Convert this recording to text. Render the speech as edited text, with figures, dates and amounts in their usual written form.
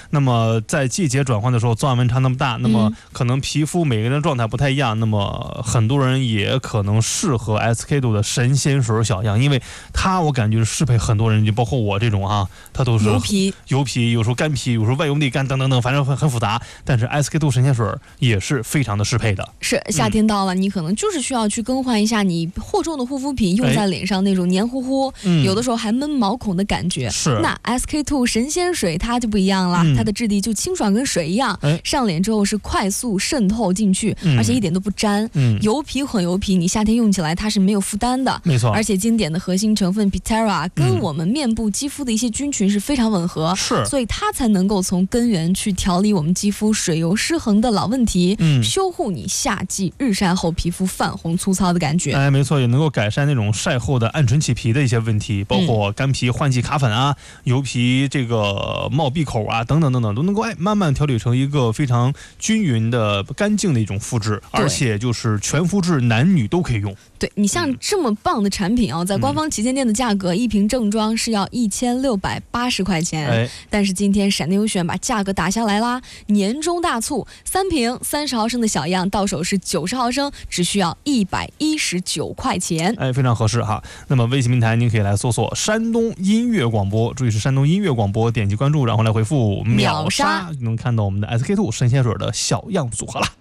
那么在季节转换的时候，早晚温差那么大，那么可能皮肤每个人的状态不太一样，那么很多人也可能适合 SK two 的神仙水小样，因为它我感觉适配很多人，就包括我这种啊，它都是油皮，有时候干皮，有时候外油内干等等等，反正很复杂。但是 SK two 神仙水也是非常的适配的。 是夏天到了，你可能就是需要去更换一下你厚重的护肤品，用在脸上那种黏糊糊，有的时候还闷毛孔的感觉。 是。 那 SK two 神仙水它就不一样了，它的质地就清爽跟水一样，上脸之后是快速渗透进去，而且一点都不粘。油皮混油皮，你夏天用起来它是没有负担的， 没错。 而且经典的核心成分 Pitera 跟我们面部肌肤的一些菌群是非常吻合， 是， 所以它才能够从根源去调理我们肌肤水油失衡的老问题，修护你夏季日晒后皮肤泛红粗糙的感觉。 没错，也能够改善那种晒后的暗沉起皮的一些问题，包括干皮换季卡粉啊，油皮这个冒闭口啊，等等等等，都能够慢慢调理成一个非常均匀的干净的一种肤质，而且就是全肤质，男女都可以用。 对，你像这么棒的产品在官方旗舰店的价格，一瓶正装是要1680块钱，但是今天闪电优选把价格打下来啦，年终大促，3瓶30毫升的小样到手是90毫升，只需要119块钱， 非常合适哈。那么微信平台您可以来搜索山东音乐广播，注意是山东音乐广播，点击关注，然后来回复秒杀，能看到我们的 SK two 神仙水的小样组合了。